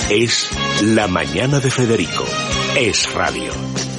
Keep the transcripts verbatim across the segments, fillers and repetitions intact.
Es La Mañana de Federico. Es radio.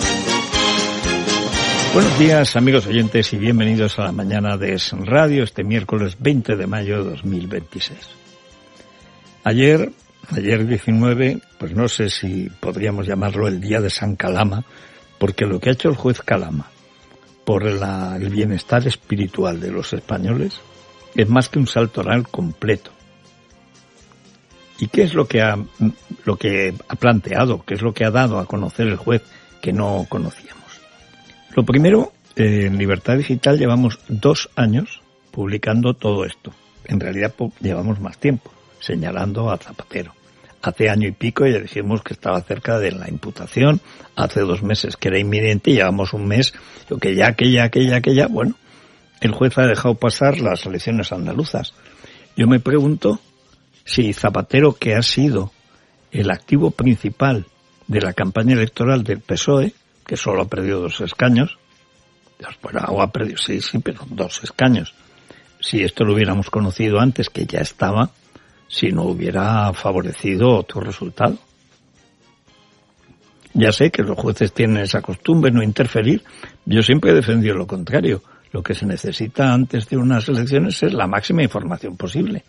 Buenos días, amigos oyentes, y bienvenidos a La Mañana de Es Radio, este miércoles veinte de mayo de dos mil veintiséis. Ayer, ayer diecinueve, pues no sé si podríamos llamarlo el día de San Calama, porque lo que ha hecho el juez Calama por la, el bienestar espiritual de los españoles es más que un salto oral completo. ¿Y qué es lo que ha, lo que ha planteado, qué es lo que ha dado a conocer el juez que no conocíamos? Lo primero, eh, en Libertad Digital llevamos dos años publicando todo esto. En realidad llevamos más tiempo, señalando a Zapatero. Hace año y pico ya dijimos que estaba cerca de la imputación, hace dos meses que era inminente y llevamos un mes, lo que ya, que ya, que ya, que ya, bueno, el juez ha dejado pasar las elecciones andaluzas. Yo me pregunto si Zapatero, que ha sido el activo principal de la campaña electoral del P S O E, que solo ha perdido dos escaños, bueno, o ha perdido, sí, sí, pero dos escaños, si esto lo hubiéramos conocido antes, que ya estaba, si no hubiera favorecido otro resultado. Ya sé que los jueces tienen esa costumbre, no interferir. Yo siempre he defendido lo contrario. Lo que se necesita antes de unas elecciones es la máxima información posible.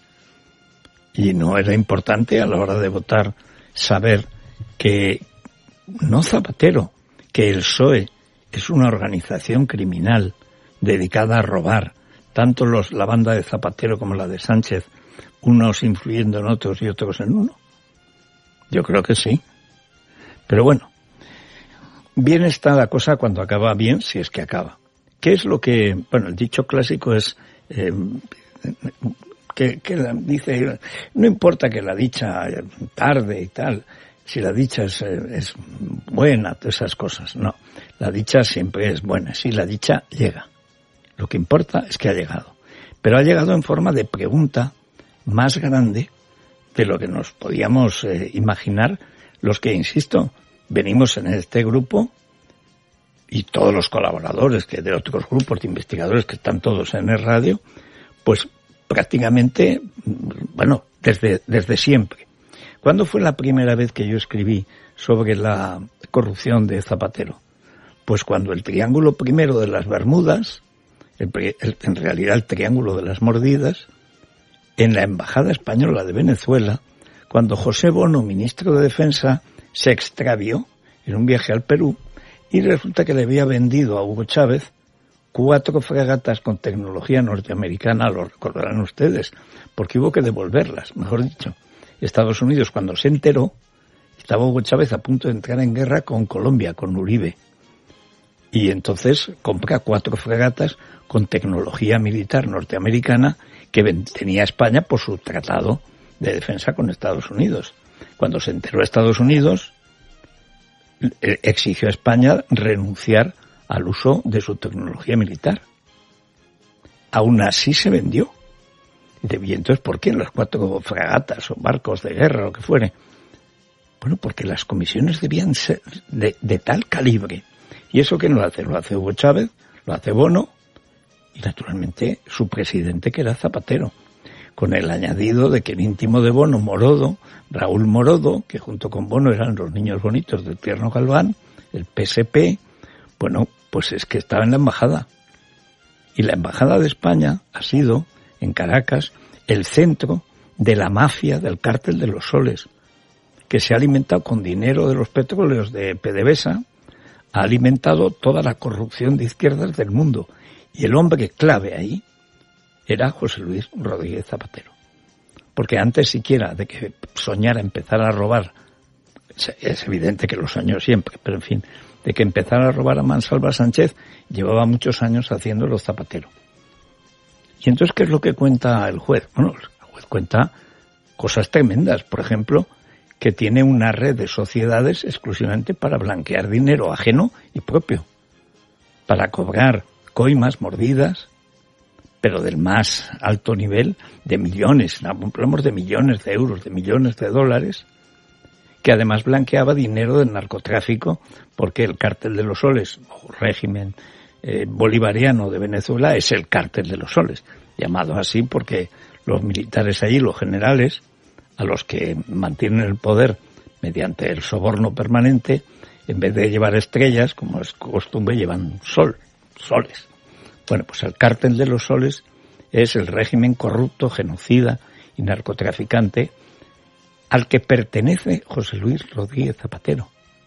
Y no era importante a la hora de votar saber que no Zapatero, que el P S O E es una organización criminal dedicada a robar, tanto los, la banda de Zapatero como la de Sánchez, unos influyendo en otros y otros en uno. Yo creo que sí. Pero bueno, bien está la cosa cuando acaba bien, si es que acaba. ¿Qué es lo que, bueno, el dicho clásico es, eh, que, que la, dice, no importa que la dicha tarde y tal, si la dicha es, es buena, todas esas cosas, no. La dicha siempre es buena, si la dicha llega. Lo que importa es que ha llegado. Pero ha llegado en forma de pregunta más grande de lo que nos podíamos eh, imaginar los que, insisto, venimos en este grupo y todos los colaboradores que de otros grupos de investigadores que están todos en el radio, pues prácticamente, bueno, desde, desde siempre. ¿Cuándo fue la primera vez que yo escribí sobre la corrupción de Zapatero? Pues cuando el triángulo primero de las Bermudas, el, el, en realidad el triángulo de las mordidas, en la Embajada Española de Venezuela, cuando José Bono, ministro de Defensa, se extravió en un viaje al Perú y resulta que le había vendido a Hugo Chávez cuatro fragatas con tecnología norteamericana, lo recordarán ustedes, porque hubo que devolverlas, mejor dicho. Estados Unidos, cuando se enteró, estaba Hugo Chávez a punto de entrar en guerra con Colombia, con Uribe. Y entonces compra cuatro fragatas con tecnología militar norteamericana que tenía España por su tratado de defensa con Estados Unidos. Cuando se enteró Estados Unidos, exigió a España renunciar al uso de su tecnología militar. Aún así se vendió. Y entonces, ¿por qué las cuatro fragatas o barcos de guerra, lo que fuere? Bueno, porque las comisiones debían ser de, de tal calibre. ¿Y eso qué lo hace? Lo hace Hugo Chávez, lo hace Bono y, naturalmente, su presidente, que era Zapatero. Con el añadido de que el íntimo de Bono, Morodo, Raúl Morodo, que junto con Bono eran los niños bonitos del Tierno Galván, el P S P, bueno, pues es que estaba en la embajada. Y la embajada de España ha sido, en Caracas, el centro de la mafia del cártel de los soles, que se ha alimentado con dinero de los petróleos de PDVSA, ha alimentado toda la corrupción de izquierdas del mundo. Y el hombre clave ahí era José Luis Rodríguez Zapatero. Porque antes siquiera de que soñara empezar a robar, es evidente que lo soñó siempre, pero en fin, de que empezara a robar a Mansalva Sánchez, llevaba muchos años haciéndolo Zapatero. Y entonces, ¿qué es lo que cuenta el juez? Bueno, el juez cuenta cosas tremendas. Por ejemplo, que tiene una red de sociedades exclusivamente para blanquear dinero ajeno y propio, para cobrar coimas, mordidas, pero del más alto nivel, de millones, hablamos de millones de euros, de millones de dólares, que además blanqueaba dinero del narcotráfico, porque el cártel de los soles, o régimen eh, bolivariano de Venezuela, es el cártel de los soles, llamado así porque los militares allí, los generales, a los que mantienen el poder mediante el soborno permanente, en vez de llevar estrellas, como es costumbre, llevan sol, soles. Bueno, pues el cártel de los soles es el régimen corrupto, genocida y narcotraficante al que pertenece José Luis Rodríguez Zapatero.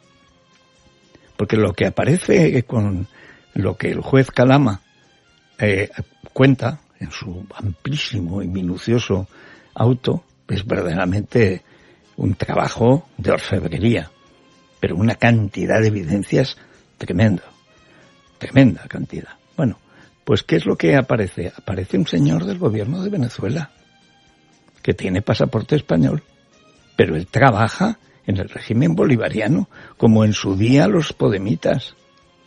Porque lo que aparece con lo que el juez Calama eh, cuenta en su amplísimo y minucioso auto es verdaderamente un trabajo de orfebrería, pero una cantidad de evidencias tremenda, tremenda cantidad. Bueno, pues ¿qué es lo que aparece? Aparece un señor del gobierno de Venezuela que tiene pasaporte español, pero él trabaja en el régimen bolivariano, como en su día los podemitas.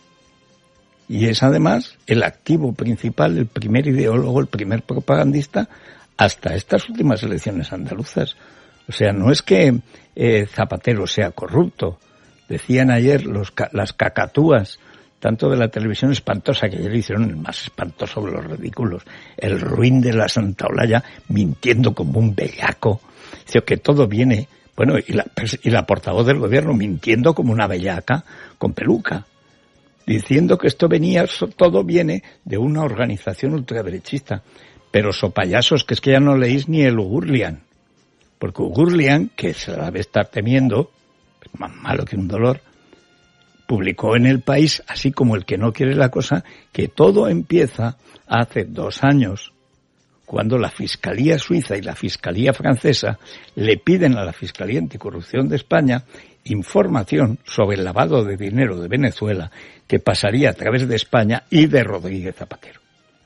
Y es además el activo principal, el primer ideólogo, el primer propagandista, hasta estas últimas elecciones andaluzas. O sea, no es que eh, Zapatero sea corrupto. Decían ayer los, las cacatúas, tanto de la televisión espantosa, que ayer hicieron el más espantoso de los ridículos, el ruin de la Santa Olalla, mintiendo como un bellaco. Dice que todo viene, bueno, y la, y la portavoz del gobierno mintiendo como una bellaca con peluca, diciendo que esto venía, todo viene de una organización ultraderechista. Pero sopayasos, que es que ya no leéis ni el Ugurlian, porque Ugurlian, que se la debe estar temiendo, es más malo que un dolor, publicó en El País, así como el que no quiere la cosa, que todo empieza hace dos años, cuando la Fiscalía Suiza y la Fiscalía Francesa le piden a la Fiscalía Anticorrupción de España información sobre el lavado de dinero de Venezuela que pasaría a través de España y de Rodríguez Zapatero.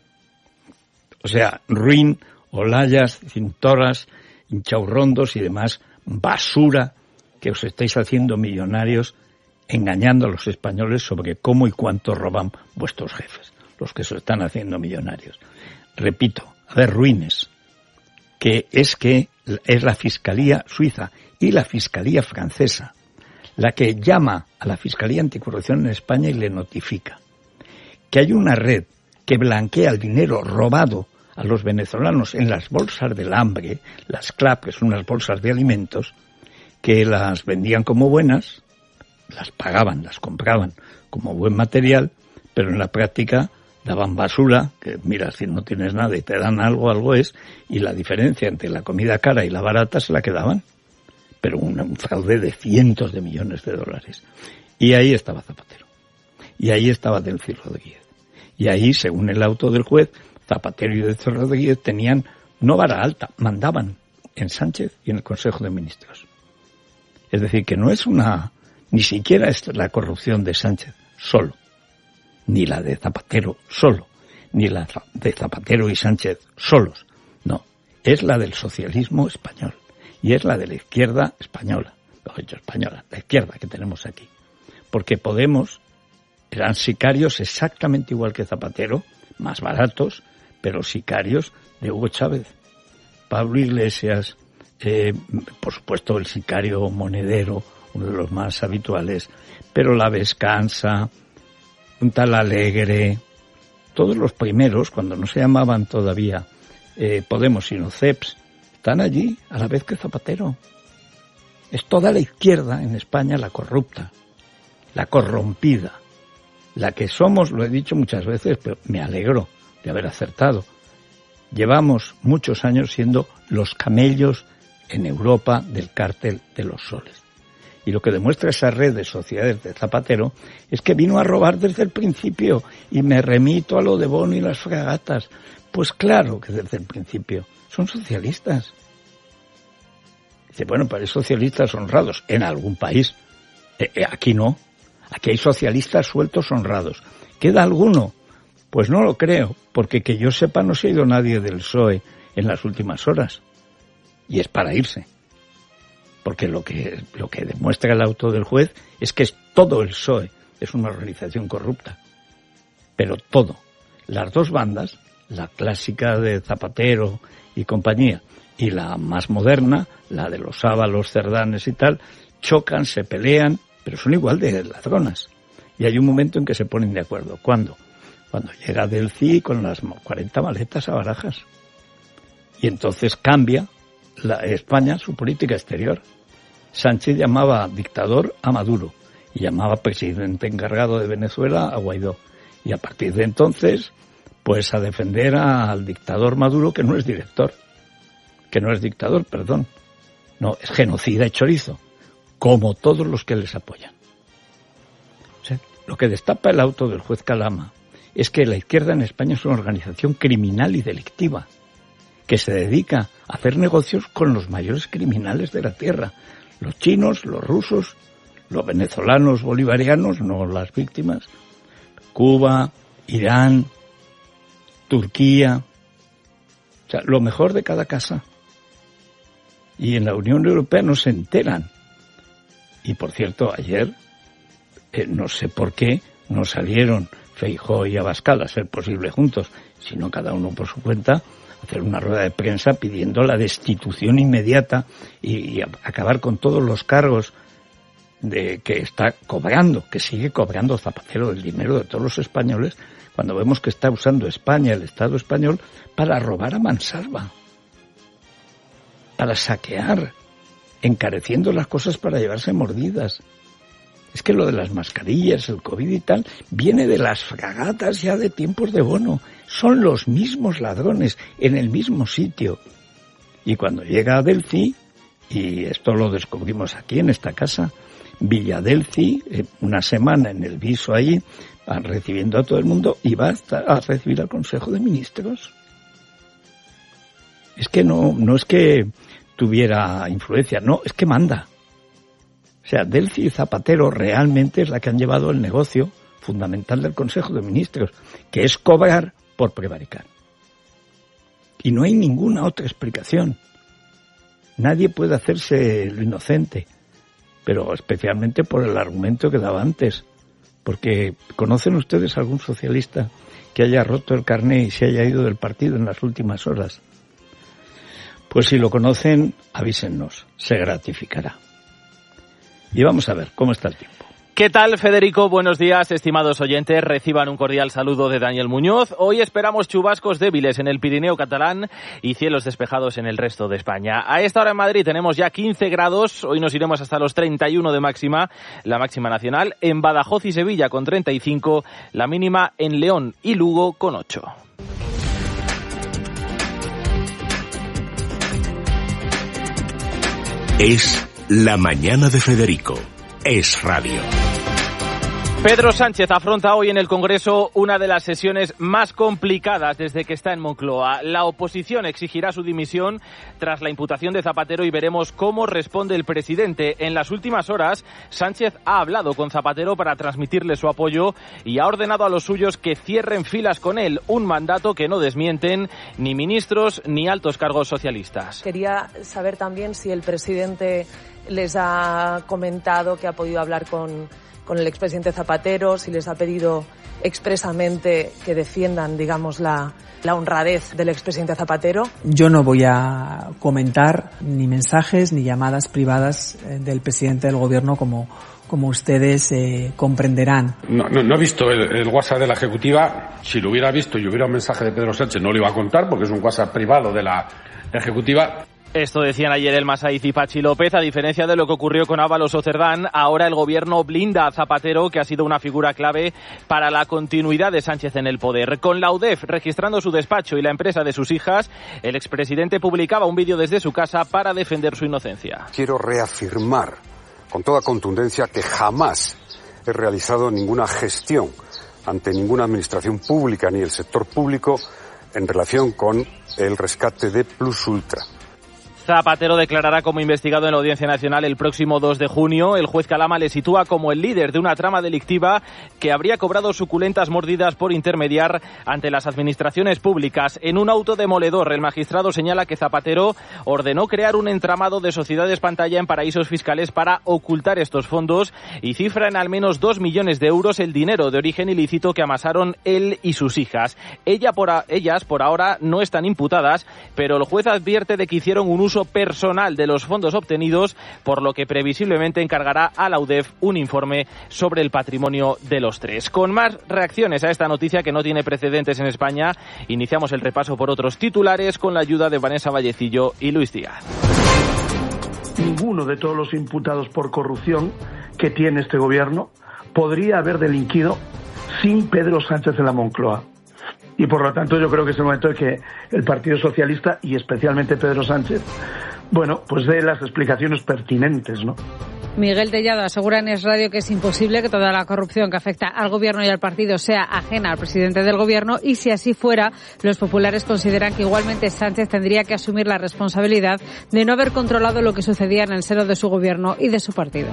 O sea, ruin, olayas, cintoras, hinchaurrondos y demás basura que os estáis haciendo millonarios engañando a los españoles sobre cómo y cuánto roban vuestros jefes, los que se están haciendo millonarios. Repito, a ver, ruines, que es que es la Fiscalía Suiza y la Fiscalía Francesa la que llama a la Fiscalía Anticorrupción en España y le notifica que hay una red que blanquea el dinero robado a los venezolanos en las bolsas del hambre, las C L A P, que son unas bolsas de alimentos, que las vendían como buenas, las pagaban, las compraban como buen material, pero en la práctica daban basura, que mira, si no tienes nada y te dan algo, algo es, y la diferencia entre la comida cara y la barata se la quedaban, pero un, un fraude de cientos de millones de dólares. Y ahí estaba Zapatero, y ahí estaba Delcy Rodríguez, y ahí, según el auto del juez, Zapatero y Delcy Rodríguez tenían no vara alta, mandaban en Sánchez y en el Consejo de Ministros. Es decir, que no es una, ni siquiera es la corrupción de Sánchez solo, ni la de Zapatero solo, ni la de Zapatero y Sánchez solos. No, es la del socialismo español y es la de la izquierda española, lo he dicho española, la izquierda que tenemos aquí. Porque Podemos eran sicarios exactamente igual que Zapatero, más baratos, pero sicarios de Hugo Chávez. Pablo Iglesias, eh, por supuesto el sicario Monedero, uno de los más habituales, pero la Vescansa, un tal Alegre, todos los primeros, cuando no se llamaban todavía eh, Podemos sino C E P S, están allí a la vez que Zapatero. Es toda la izquierda en España la corrupta, la corrompida, la que somos, lo he dicho muchas veces, pero me alegro de haber acertado. Llevamos muchos años siendo los camellos en Europa del cártel de los soles. Y lo que demuestra esa red de sociedades de Zapatero es que vino a robar desde el principio, y me remito a lo de Bono y las fragatas. Pues claro que desde el principio son socialistas. Dice, bueno, pero hay socialistas honrados en algún país. Eh, eh, aquí no. Aquí hay socialistas sueltos honrados. ¿Queda alguno? Pues no lo creo, porque que yo sepa no se ha ido nadie del P S O E en las últimas horas. Y es para irse. Porque lo que, lo que demuestra el auto del juez es que es todo el P S O E, es una organización corrupta. Pero todo. Las dos bandas, la clásica de Zapatero y compañía, y la más moderna, la de los Ábalos, Cerdanes y tal, chocan, se pelean, pero son igual de ladronas. Y hay un momento en que se ponen de acuerdo. ¿Cuándo? Cuando llega Delcy con las cuarenta maletas a Barajas. Y entonces cambia la España su política exterior. Sánchez llamaba dictador a Maduro y llamaba presidente encargado de Venezuela a Guaidó. Y a partir de entonces, pues a defender al dictador Maduro, que no es director, que no es dictador, perdón. No, es genocida y chorizo, como todos los que les apoyan. O sea, lo que destapa el auto del juez Calama es que la izquierda en España es una organización criminal y delictiva, que se dedica a hacer negocios con los mayores criminales de la tierra, los chinos, los rusos, los venezolanos bolivarianos, no las víctimas, Cuba, Irán, Turquía, o sea, lo mejor de cada casa. Y en la Unión Europea no se enteran. Y por cierto, ayer, eh, no sé por qué, no salieron Feijóo y Abascal a ser posible juntos, sino cada uno por su cuenta, hacer una rueda de prensa pidiendo la destitución inmediata y, y acabar con todos los cargos de que está cobrando, que sigue cobrando Zapatero del dinero de todos los españoles, cuando vemos que está usando España, el Estado español, para robar a mansalva, para saquear, encareciendo las cosas para llevarse mordidas. Es que lo de las mascarillas, el COVID y tal, viene de las fragatas ya de tiempos de Bono. Son los mismos ladrones en el mismo sitio. Y cuando llega a Delci, y esto lo descubrimos aquí en esta casa, Villadelci, una semana en el viso ahí, recibiendo a todo el mundo, y va a recibir al Consejo de Ministros. Es que no, no es que tuviera influencia, no, es que manda. O sea, Delci y Zapatero realmente es la que han llevado el negocio fundamental del Consejo de Ministros, que es cobrar por prevaricar. Y no hay ninguna otra explicación. Nadie puede hacerse lo inocente, pero especialmente por el argumento que daba antes. Porque ¿conocen ustedes algún socialista que haya roto el carné y se haya ido del partido en las últimas horas? Pues si lo conocen, avísennos, se gratificará. Y vamos a ver cómo está el tiempo. ¿Qué tal, Federico? Buenos días, estimados oyentes. Reciban un cordial saludo de Daniel Muñoz. Hoy esperamos chubascos débiles en el Pirineo catalán y cielos despejados en el resto de España. A esta hora en Madrid tenemos ya quince grados. Hoy nos iremos hasta los treinta y uno de máxima, la máxima nacional. En Badajoz y Sevilla con treinta y cinco, la mínima en León y Lugo con ocho. Es La Mañana de Federico. Es radio. Pedro Sánchez afronta hoy en el Congreso una de las sesiones más complicadas desde que está en Moncloa. La oposición exigirá su dimisión tras la imputación de Zapatero y veremos cómo responde el presidente. En las últimas horas, Sánchez ha hablado con Zapatero para transmitirle su apoyo y ha ordenado a los suyos que cierren filas con él, un mandato que no desmienten ni ministros ni altos cargos socialistas. Quería saber también si el presidente les ha comentado que ha podido hablar con... con el expresidente Zapatero, si les ha pedido expresamente que defiendan, digamos, la, la honradez del expresidente Zapatero. Yo no voy a comentar ni mensajes ni llamadas privadas del presidente del gobierno como, como ustedes eh, comprenderán. No, no, no he visto el, el WhatsApp de la Ejecutiva. Si lo hubiera visto y hubiera un mensaje de Pedro Sánchez no lo iba a contar porque es un WhatsApp privado de la Ejecutiva. Esto decían ayer el Masaiz y Pachi López. A diferencia de lo que ocurrió con Ábalos o Cerdán, ahora el gobierno blinda a Zapatero, que ha sido una figura clave para la continuidad de Sánchez en el poder. Con la U D E F registrando su despacho y la empresa de sus hijas, el expresidente publicaba un vídeo desde su casa para defender su inocencia. Quiero reafirmar con toda contundencia que jamás he realizado ninguna gestión ante ninguna administración pública ni el sector público en relación con el rescate de Plus Ultra. Zapatero declarará como investigado en la Audiencia Nacional el próximo dos de junio. El juez Calama le sitúa como el líder de una trama delictiva que habría cobrado suculentas mordidas por intermediar ante las administraciones públicas. En un auto demoledor, el magistrado señala que Zapatero ordenó crear un entramado de sociedades pantalla en paraísos fiscales para ocultar estos fondos y cifra en al menos dos millones de euros el dinero de origen ilícito que amasaron él y sus hijas. Ella por a, ellas, por ahora, no están imputadas, pero el juez advierte de que hicieron un uso personal de los fondos obtenidos, por lo que previsiblemente encargará a la U D E F un informe sobre el patrimonio de los tres. Con más reacciones a esta noticia que no tiene precedentes en España, iniciamos el repaso por otros titulares con la ayuda de Vanessa Vallecillo y Luis Díaz. ninguno de todos los imputados por corrupción que tiene este gobierno podría haber delinquido sin Pedro Sánchez en la Moncloa. Y por lo tanto yo creo que es el momento de que el Partido Socialista y especialmente Pedro Sánchez, bueno, pues dé las explicaciones pertinentes, ¿no? Miguel Tellado asegura en Es Radio que es imposible que toda la corrupción que afecta al gobierno y al partido sea ajena al presidente del gobierno, y si así fuera, los populares consideran que igualmente Sánchez tendría que asumir la responsabilidad de no haber controlado lo que sucedía en el seno de su gobierno y de su partido.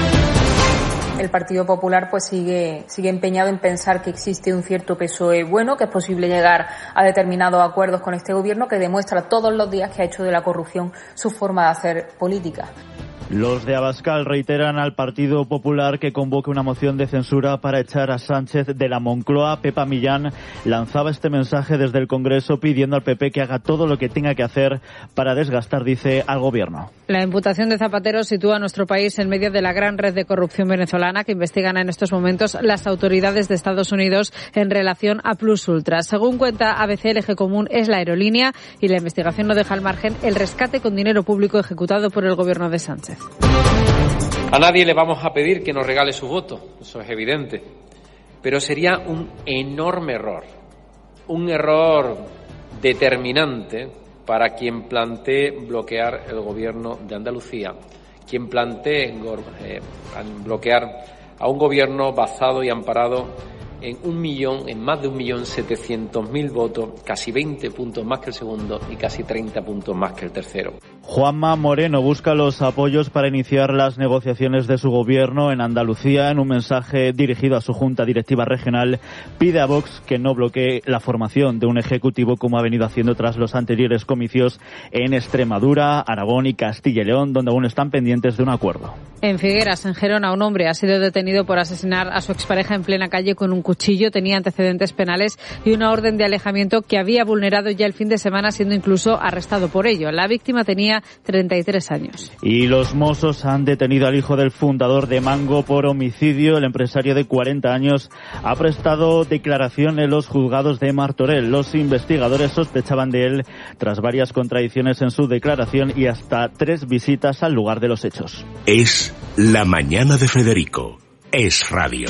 El Partido Popular pues sigue sigue empeñado en pensar que existe un cierto P S O E bueno, que es posible llegar a determinados acuerdos con este gobierno, que demuestra todos los días que ha hecho de la corrupción su forma de hacer política. Los de Abascal reiteran al Partido Popular que convoque una moción de censura para echar a Sánchez de la Moncloa. Pepa Millán lanzaba este mensaje desde el Congreso pidiendo al P P que haga todo lo que tenga que hacer para desgastar, dice, al gobierno. La imputación de Zapatero sitúa a nuestro país en medio de la gran red de corrupción venezolana que investigan en estos momentos las autoridades de Estados Unidos en relación a Plus Ultra. Según cuenta A B C, el eje común es la aerolínea y la investigación no deja al margen el rescate con dinero público ejecutado por el gobierno de Sánchez. A nadie le vamos a pedir que nos regale su voto, eso es evidente, pero sería un enorme error, un error determinante para quien plantee bloquear el gobierno de Andalucía, quien plantee eh, bloquear a un gobierno basado y amparado en un millón, en más de un millón setecientos mil votos, casi veinte puntos más que el segundo y casi treinta puntos más que el tercero. Juanma Moreno busca los apoyos para iniciar las negociaciones de su gobierno en Andalucía. En un mensaje dirigido a su Junta Directiva Regional, pide a Vox que no bloquee la formación de un ejecutivo como ha venido haciendo tras los anteriores comicios en Extremadura, Aragón y Castilla y León, donde aún están pendientes de un acuerdo. En Figueras, en Gerona, un hombre ha sido detenido por asesinar a su expareja en plena calle con un cuchillo. Tenía antecedentes penales y una orden de alejamiento que había vulnerado ya el fin de semana, siendo incluso arrestado por ello. La víctima tenía treinta y tres años. Y los Mossos han detenido al hijo del fundador de Mango por homicidio. El empresario de cuarenta años ha prestado declaración en los juzgados de Martorell. Los investigadores sospechaban de él tras varias contradicciones en su declaración y hasta tres visitas al lugar de los hechos. Es La Mañana de Federico. Es Radio.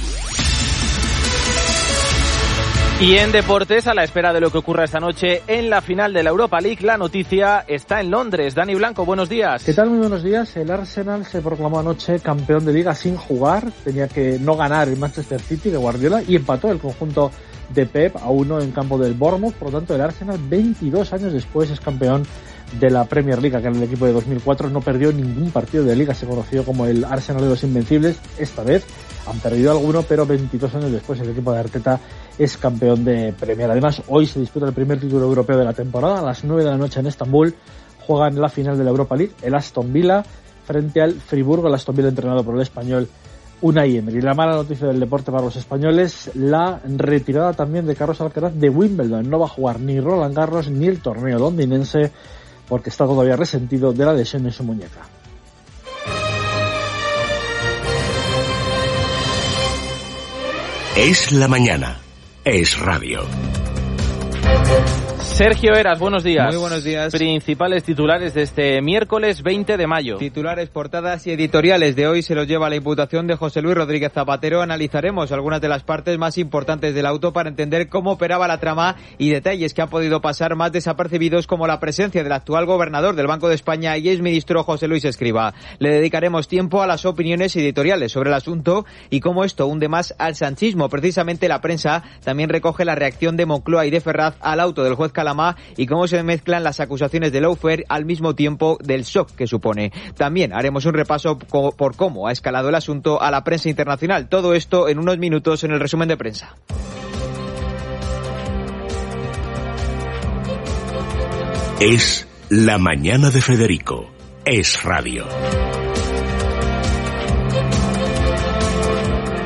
Y en deportes, a la espera de lo que ocurra esta noche en la final de la Europa League, la noticia está en Londres. Dani Blanco, buenos días. ¿Qué tal? Muy buenos días. El Arsenal se proclamó anoche campeón de Liga sin jugar. Tenía que no ganar el Manchester City de Guardiola y empató el conjunto de Pep a uno en campo del Bournemouth. Por lo tanto, el Arsenal, veintidós años después, es campeón de la Premier League, que en el equipo de dos mil cuatro no perdió ningún partido de Liga. Se conoció como el Arsenal de los Invencibles. Esta vez han perdido alguno, pero veintidós años después el equipo de Arteta es campeón de Premier. Además, hoy se disputa el primer título europeo de la temporada. A las nueve de la noche en Estambul juegan la final de la Europa League el Aston Villa frente al Friburgo. El Aston Villa entrenado por el español Unai Emery. La mala noticia del deporte para los españoles, la retirada también de Carlos Alcaraz de Wimbledon. No va a jugar ni Roland Garros ni el torneo londinense porque está todavía resentido de la lesión en su muñeca. Es la mañana. Es Radio. Sergio Eras, buenos días. Muy buenos días. Principales titulares de este miércoles veinte de mayo. Titulares, portadas y editoriales de hoy se los lleva la imputación de José Luis Rodríguez Zapatero. Analizaremos algunas de las partes más importantes del auto para entender cómo operaba la trama y detalles que han podido pasar más desapercibidos, como la presencia del actual gobernador del Banco de España y exministro José Luis Escrivá. Le dedicaremos tiempo a las opiniones editoriales sobre el asunto y cómo esto hunde más al sanchismo. Precisamente la prensa también recoge la reacción de Moncloa y de Ferraz al auto del juez Calamá y cómo se mezclan las acusaciones de lawfare al mismo tiempo del shock que supone. También haremos un repaso por cómo ha escalado el asunto a la prensa internacional. Todo esto en unos minutos en el resumen de prensa. Es La Mañana de Federico. Es Radio.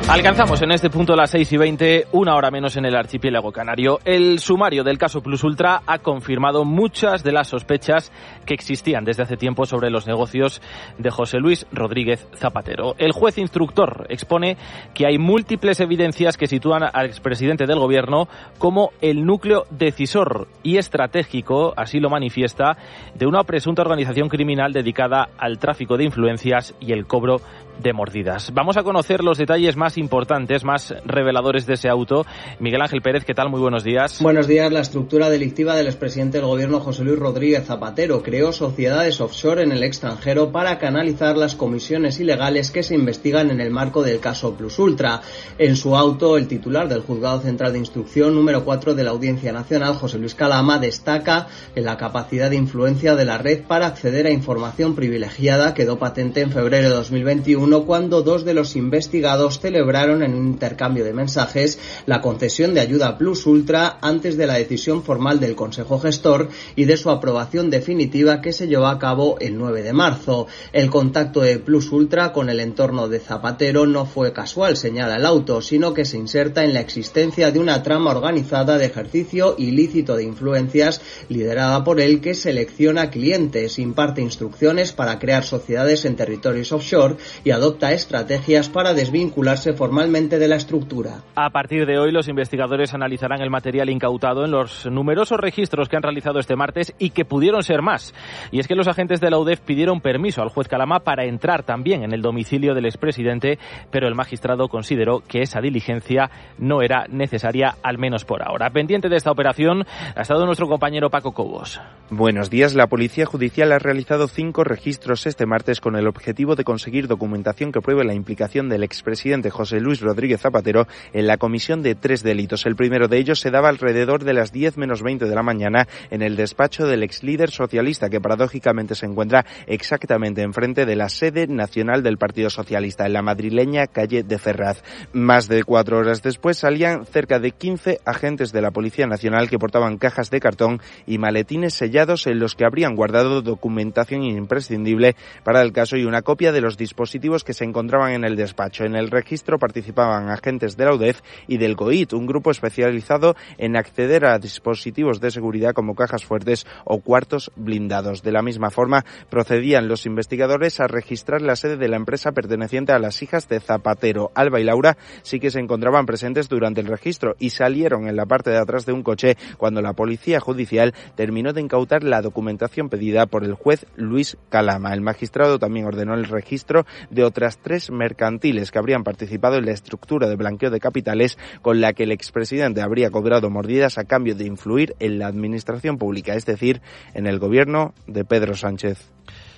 Alcanzamos en este punto las seis y veinte, una hora menos en el archipiélago canario. El sumario del caso Plus Ultra ha confirmado muchas de las sospechas que existían desde hace tiempo sobre los negocios de José Luis Rodríguez Zapatero. El juez instructor expone que hay múltiples evidencias que sitúan al expresidente del gobierno como el núcleo decisor y estratégico, así lo manifiesta, de una presunta organización criminal dedicada al tráfico de influencias y el cobro de mordidas. Vamos a conocer los detalles más importantes, más reveladores de ese auto. Miguel Ángel Pérez, ¿qué tal? Muy buenos días. Buenos días. La estructura delictiva del expresidente del gobierno José Luis Rodríguez Zapatero creó sociedades offshore en el extranjero para canalizar las comisiones ilegales que se investigan en el marco del caso Plus Ultra. En su auto, el titular del Juzgado Central de Instrucción número cuatro de la Audiencia Nacional, José Luis Calama, destaca que la capacidad de influencia de la red para acceder a información privilegiada quedó patente en febrero de dos mil veintiuno, cuando dos de los investigados celebraron en un intercambio de mensajes la concesión de ayuda Plus Ultra antes de la decisión formal del Consejo Gestor y de su aprobación definitiva que se llevó a cabo el nueve de marzo. El contacto de Plus Ultra con el entorno de Zapatero no fue casual, señala el auto, sino que se inserta en la existencia de una trama organizada de ejercicio ilícito de influencias liderada por él, que selecciona clientes, imparte instrucciones para crear sociedades en territorios offshore y adopta estrategias para desvincularse formalmente de la estructura. A partir de hoy, los investigadores analizarán el material incautado en los numerosos registros que han realizado este martes y que pudieron ser más. Y es que los agentes de la U D E F pidieron permiso al juez Calama para entrar también en el domicilio del expresidente, pero el magistrado consideró que esa diligencia no era necesaria, al menos por ahora. Pendiente de esta operación ha estado nuestro compañero Paco Cobos. Buenos días. La Policía Judicial ha realizado cinco registros este martes con el objetivo de conseguir documentación que pruebe la implicación del expresidente José Luis Rodríguez Zapatero en la comisión de tres delitos. El primero de ellos se daba alrededor de las diez menos veinte de la mañana en el despacho del ex líder socialista, que paradójicamente se encuentra exactamente enfrente de la sede nacional del Partido Socialista, en la madrileña calle de Ferraz. Más de cuatro horas después salían cerca de quince agentes de la Policía Nacional que portaban cajas de cartón y maletines sellados en los que habrían guardado documentación imprescindible para el caso y una copia de los dispositivos que se encontraban en el despacho. En el registro participaban agentes de la U D E F y del COIT, un grupo especializado en acceder a dispositivos de seguridad como cajas fuertes o cuartos blindados. De la misma forma, procedían los investigadores a registrar la sede de la empresa perteneciente a las hijas de Zapatero. Alba y Laura sí que se encontraban presentes durante el registro y salieron en la parte de atrás de un coche cuando la Policía Judicial terminó de incautar la documentación pedida por el juez Luis Calama. El magistrado también ordenó el registro de otras tres mercantiles que habrían participado en la estructura de blanqueo de capitales con la que el expresidente habría cobrado mordidas a cambio de influir en la administración pública, es decir, en el gobierno de Pedro Sánchez.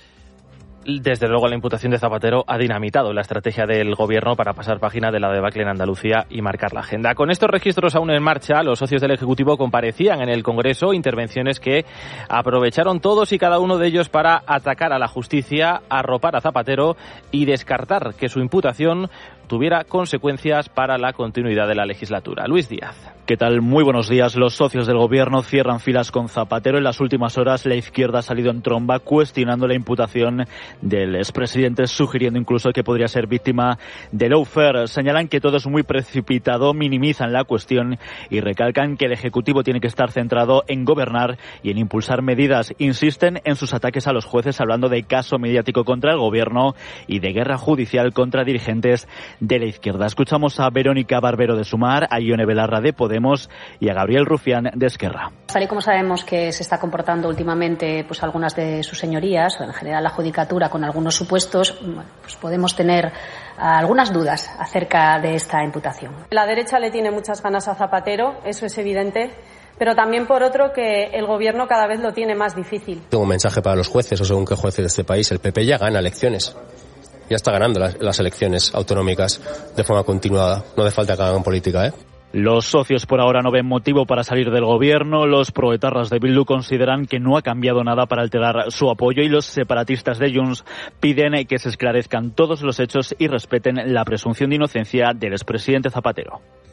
Desde luego, la imputación de Zapatero ha dinamitado la estrategia del gobierno para pasar página de la debacle en Andalucía y marcar la agenda. Con estos registros aún en marcha, los socios del Ejecutivo comparecían en el Congreso, intervenciones que aprovecharon todos y cada uno de ellos para atacar a la justicia, arropar a Zapatero y descartar que su imputación tuviera consecuencias para la continuidad de la legislatura. Luis Díaz. ¿Qué tal? Muy buenos días. Los socios del gobierno cierran filas con Zapatero. En las últimas horas la izquierda ha salido en tromba cuestionando la imputación del expresidente, sugiriendo incluso que podría ser víctima de lawfare. Señalan que todo es muy precipitado, minimizan la cuestión y recalcan que el Ejecutivo tiene que estar centrado en gobernar y en impulsar medidas. Insisten en sus ataques a los jueces, hablando de caso mediático contra el gobierno y de guerra judicial contra dirigentes de la izquierda. Escuchamos a Verónica Barbero de Sumar, a Ione Belarra de Podemos y a Gabriel Rufián de Esquerra. Tal y como sabemos que se está comportando últimamente pues algunas de sus señorías, o en general la judicatura, con algunos supuestos, bueno, pues podemos tener algunas dudas acerca de esta imputación. La derecha le tiene muchas ganas a Zapatero, eso es evidente, pero también por otro que el gobierno cada vez lo tiene más difícil. Tengo un mensaje para los jueces, o según qué jueces de este país. El P P ya gana elecciones. Ya está ganando las, las elecciones autonómicas de forma continuada. No hace falta que hagan política, ¿eh? Los socios por ahora no ven motivo para salir del gobierno. Los proetarras de Bildu consideran que no ha cambiado nada para alterar su apoyo y los separatistas de Junts piden que se esclarezcan todos los hechos y respeten la presunción de inocencia del expresidente Zapatero.